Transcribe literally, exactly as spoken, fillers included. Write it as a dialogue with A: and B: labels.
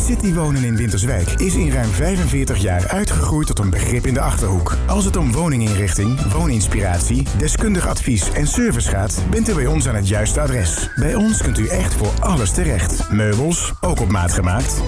A: Citywonen in Winterswijk is in ruim vijfenveertig jaar uitgegroeid tot een begrip in de Achterhoek. Als het om woninginrichting, wooninspiratie, deskundig advies en service gaat, bent u bij ons aan het juiste adres. Bij ons kunt u echt voor alles terecht. Meubels, ook op maat gemaakt.